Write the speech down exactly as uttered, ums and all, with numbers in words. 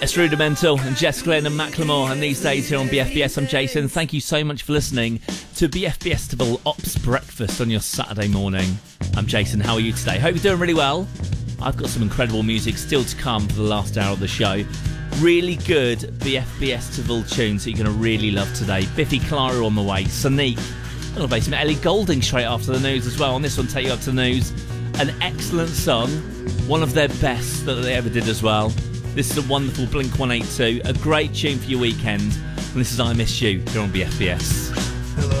It's Rudimental and Jess Glynn and Macklemore, and these days here on B F B S, I'm Jason. Thank you so much for listening to B F B S Festival Ops Breakfast on your Saturday morning. I'm Jason, how are you today? Hope you're doing really well. I've got some incredible music still to come for the last hour of the show. Really good B F B S Festival tunes that you're going to really love today. Biffy Clyro on the way, Sonique, a little bit of Ellie Goulding straight after the news as well. On this one, Take You Up to the News, an excellent song, one of their best that they ever did as well. This is a wonderful Blink one eighty-two, a great tune for your weekend. And this is I Miss You here on B F B S.